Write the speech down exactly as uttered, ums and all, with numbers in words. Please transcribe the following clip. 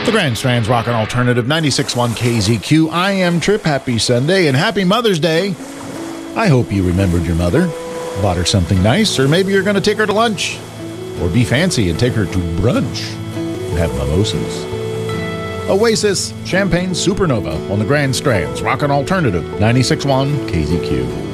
The Grand Strand's Rockin' Alternative ninety-six point one K Z Q. I am Trip. Happy Sunday and happy Mother's Day. I hope you remembered your mother, bought her something nice, or maybe you're going to take her to lunch, or be fancy and take her to brunch and have mimosas. Oasis, Champagne Supernova on the Grand Strand's Rockin' Alternative ninety-six point one K Z Q.